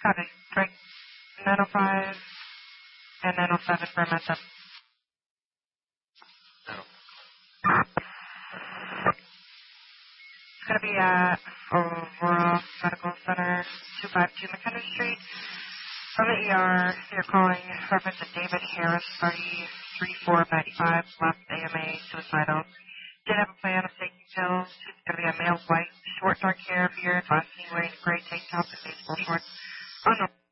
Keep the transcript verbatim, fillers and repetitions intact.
Copy. Break nine oh five and nine oh seven for a mess up. It's going to be at Aurora Medical Center, two five two McHenry Street. From the E R, you're calling reference to David Harris, party three four nine five, left A M A, suicidal. Did have a plan of taking pills. It's going to be a male white, short dark hair, beard, last knee wearing gray tank top and baseball shorts. Oh, no.